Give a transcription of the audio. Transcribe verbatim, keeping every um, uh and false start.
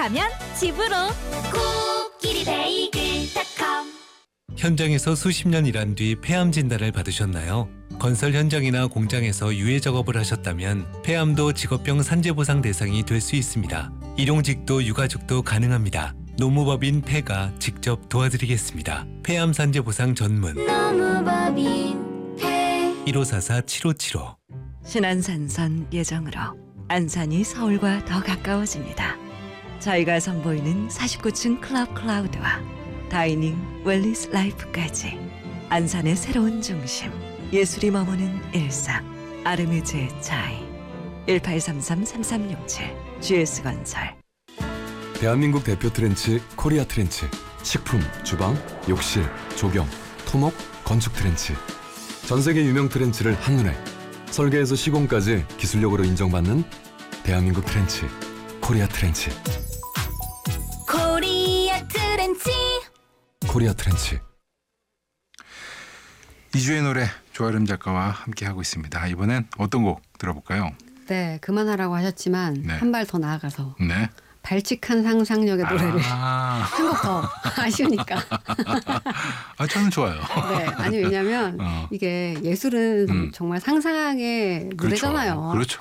가면 집으로. 코끼리 베이글 닷컴. 현장에서 수십 년 일한 뒤 폐암 진단을 받으셨나요? 건설 현장이나 공장에서 유해 작업을 하셨다면 폐암도 직업병 산재보상 대상이 될 수 있습니다. 일용직도 유가족도 가능합니다. 노무법인 폐가 직접 도와드리겠습니다. 폐암 산재보상 전문 노무법인 폐. 일오사사 칠오칠오. 신안산선 예정으로 안산이 서울과 더 가까워집니다. 저희가 선보이는 사십구 층 클럽 클라우드와 다이닝 웰리스 라이프까지 안산의 새로운 중심, 예술이 머무는 일상, 아르미즈의 차이. 일팔삼삼 삼삼육칠 지에스건설. 대한민국 대표 트렌치 코리아 트렌치. 식품, 주방, 욕실, 조경, 토목, 건축 트렌치. 전 세계 유명 트렌치를 한눈에 설계에서 시공까지 기술력으로 인정받는 대한민국 트렌치 코리아 트렌치. 코리아 트렌치. 코리아 트렌치. 이주의 노래 조아름 작가와 함께 하고 있습니다. 이번엔 어떤 곡 들어볼까요? 네, 그만하라고 하셨지만 네. 한 발 더 나아가서 네. 발칙한 상상력의 노래를 아, 한 곡 더 아쉬우니까. 아 저는 좋아요. 네, 아니 왜냐면 어. 이게 예술은 음. 정말 상상의 그렇죠. 노래잖아요. 그렇죠.